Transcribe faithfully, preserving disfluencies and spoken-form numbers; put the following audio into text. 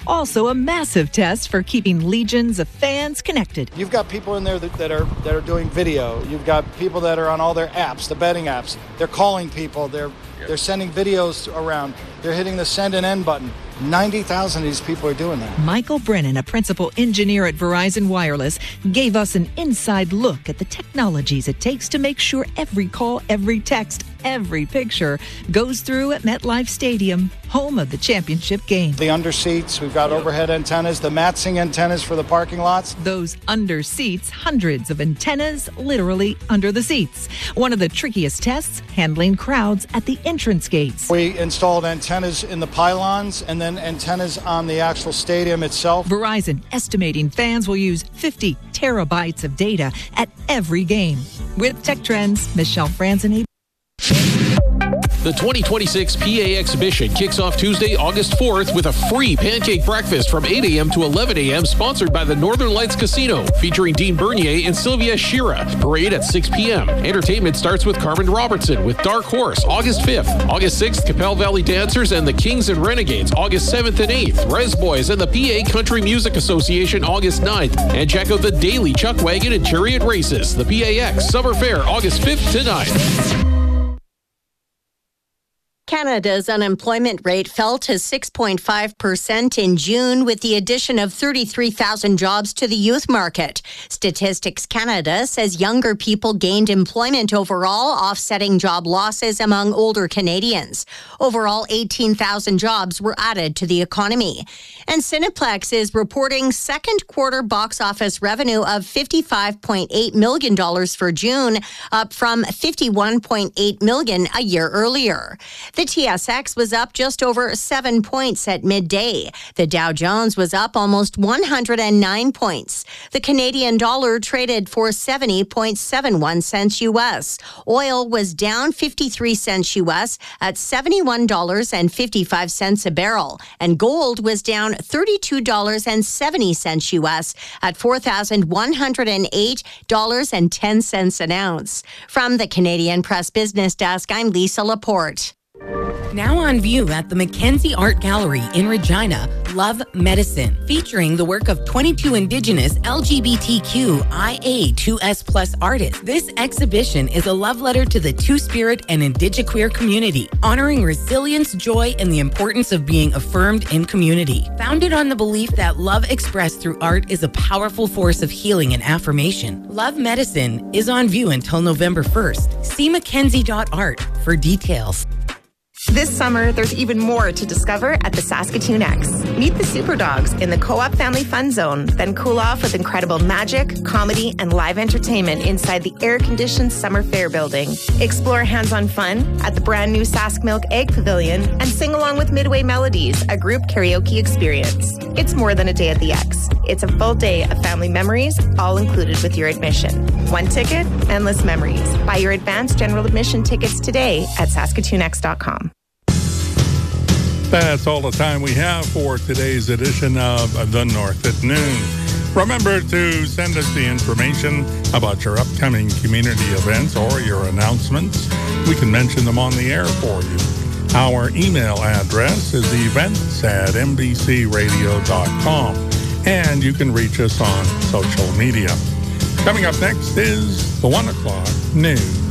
Also a massive test for keeping legions of fans connected. You've got people in there that, that are that are doing video. You've got people that are on all their apps, the betting apps. They're calling people. They're they're sending videos around. They're hitting the send and end button. ninety thousand of these people are doing that. Michael Brennan, a principal engineer at Verizon Wireless, gave us an inside look at the technologies it takes to make sure every call, every text, every picture goes through at MetLife Stadium, home of the championship game. The under seats, we've got overhead antennas, the matching antennas for the parking lots. Those under seats, hundreds of antennas literally under the seats. One of the trickiest tests, handling crowds at the entrance gates. We installed antennas in the pylons and then antennas on the actual stadium itself. Verizon estimating fans will use fifty terabytes of data at every game. With Tech Trends, Michelle Franzen. The twenty twenty-six P A exhibition kicks off Tuesday, August fourth with a free pancake breakfast from eight a.m. to eleven a.m. sponsored by the Northern Lights Casino, featuring Dean Bernier and Sylvia Shira. Parade at six p.m. Entertainment starts with Carmen Robertson with Dark Horse, August fifth. August sixth, Capel Valley Dancers and the Kings and Renegades, August seventh and eighth. Res Boys and the P A Country Music Association, August ninth. And check out the Daily Chuck Wagon and Chariot Races, the P A X Summer Fair, August fifth to ninth. Canada's unemployment rate fell to six point five percent in June with the addition of thirty-three thousand jobs to the youth market. Statistics Canada says younger people gained employment overall, offsetting job losses among older Canadians. Overall, eighteen thousand jobs were added to the economy. And Cineplex is reporting second quarter box office revenue of fifty-five point eight million dollars for June, up from fifty-one point eight million dollars a year earlier. The T S X was up just over seven points at midday. The Dow Jones was up almost one hundred nine points. The Canadian dollar traded for seventy point seven one cents U S. Oil was down fifty-three cents U S at seventy-one dollars and fifty-five cents a barrel. And gold was down thirty-two dollars and seventy cents U S at four thousand one hundred eight dollars and ten cents an ounce. From the Canadian Press Business Desk, I'm Lisa Laporte. Now on view at the Mackenzie Art Gallery in Regina, Love Medicine, featuring the work of twenty-two Indigenous L G B T Q I A two S plus artists. This exhibition is a love letter to the Two-Spirit and Indigiqueer community, honoring resilience, joy, and the importance of being affirmed in community. Founded on the belief that love expressed through art is a powerful force of healing and affirmation, Love Medicine is on view until November first. See mackenzie dot art for details. This summer, there's even more to discover at the Saskatoon X. Meet the Super Dogs in the Co-op Family Fun Zone, then cool off with incredible magic, comedy, and live entertainment inside the air-conditioned Summer Fair building. Explore hands-on fun at the brand new Sask Milk Egg Pavilion and sing along with Midway Melodies, a group karaoke experience. It's more than a day at the X. It's a full day of family memories, all included with your admission. One ticket, endless memories. Buy your advanced general admission tickets today at saskatoon x dot com. That's all the time we have for today's edition of The North at Noon. Remember to send us the information about your upcoming community events or your announcements. We can mention them on the air for you. Our email address is events at m b c radio dot com, and you can reach us on social media. Coming up next is the one o'clock news.